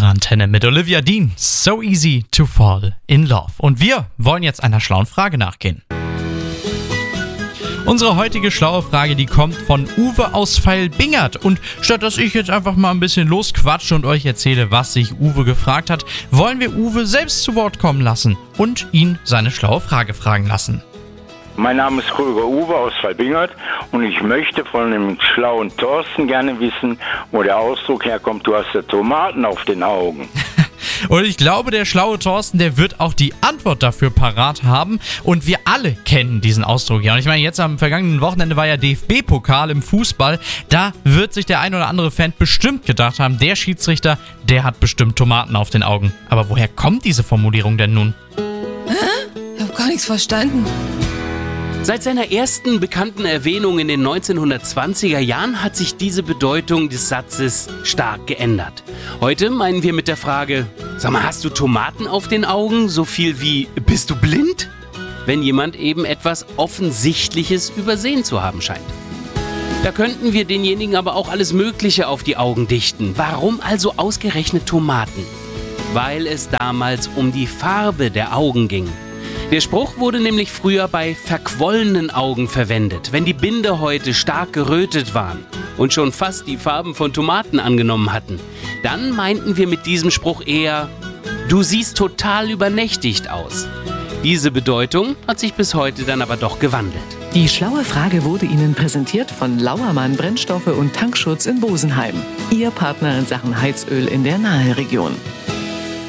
Antenne mit Olivia Dean. So easy to fall in love. Und wir wollen jetzt einer schlauen Frage nachgehen. Unsere heutige schlaue Frage, die kommt von Uwe aus Veilbingert. Und statt dass ich jetzt einfach mal ein bisschen losquatsche und euch erzähle, was sich Uwe gefragt hat, wollen wir Uwe selbst zu Wort kommen lassen und ihn seine schlaue Frage fragen lassen. Mein Name ist Kröger Uwe aus Veilbingert und ich möchte von dem schlauen Thorsten gerne wissen, wo der Ausdruck herkommt, du hast ja Tomaten auf den Augen. Und ich glaube, der schlaue Thorsten, der wird auch die Antwort dafür parat haben. Und wir alle kennen diesen Ausdruck. Ja, und ich meine, jetzt am vergangenen Wochenende war ja DFB-Pokal im Fußball. Da wird sich der ein oder andere Fan bestimmt gedacht haben, der Schiedsrichter, der hat bestimmt Tomaten auf den Augen. Aber woher kommt diese Formulierung denn nun? Ich habe gar nichts verstanden. Seit seiner ersten bekannten Erwähnung in den 1920er Jahren hat sich diese Bedeutung des Satzes stark geändert. Heute meinen wir mit der Frage, sag mal, hast du Tomaten auf den Augen? So viel wie, bist du blind? Wenn jemand eben etwas Offensichtliches übersehen zu haben scheint. Da könnten wir denjenigen aber auch alles Mögliche auf die Augen dichten. Warum also ausgerechnet Tomaten? Weil es damals um die Farbe der Augen ging. Der Spruch wurde nämlich früher bei verquollenen Augen verwendet, wenn die Bindehäute stark gerötet waren und schon fast die Farben von Tomaten angenommen hatten. Dann meinten wir mit diesem Spruch eher, du siehst total übernächtigt aus. Diese Bedeutung hat sich bis heute dann aber doch gewandelt. Die schlaue Frage wurde Ihnen präsentiert von Lauermann Brennstoffe und Tankschutz in Bosenheim. Ihr Partner in Sachen Heizöl in der Naheregion.